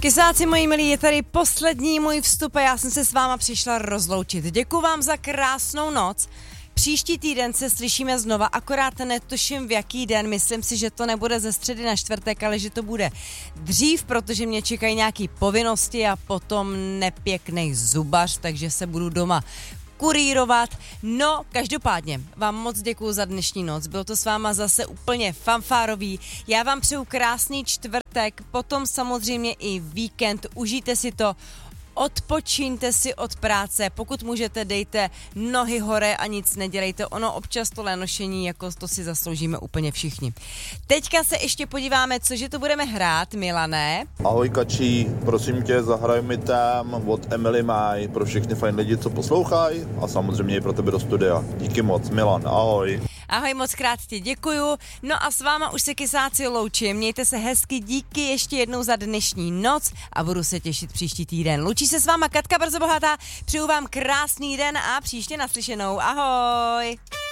Kysáci moji milí, je tady poslední můj vstup a já jsem se s váma přišla rozloučit. Děkuju vám za krásnou noc. Příští týden se slyšíme znova, akorát netuším v jaký den, myslím si, že to nebude ze středy na čtvrtek, ale že to bude dřív, protože mě čekají nějaký povinnosti a potom nepěknej zubař, takže se budu doma kurírovat. No, každopádně vám moc děkuju za dnešní noc, bylo to s váma zase úplně fanfárový. Já vám přeju krásný čtvrtek, potom samozřejmě i víkend, užijte si to, odpočíňte si od práce, pokud můžete, dejte nohy hore a nic nedělejte, ono občas to lénošení, jako to si zasloužíme úplně všichni. Teďka se ještě podíváme, cože to budeme hrát, Milané. Ahoj Kačí, prosím tě, zahraj mi tam od Emily Maj pro všechny fajn lidi, co poslouchají a samozřejmě i pro tebe do studia. Díky moc, Milan, ahoj. Ahoj, moc krát ti děkuju. No a s váma už se Kysáci loučím. Mějte se hezky, díky ještě jednou za dnešní noc a budu se těšit příští týden. Loučí se s váma Katka Brzobohatá, přeju vám krásný den a příště naslyšenou. Ahoj.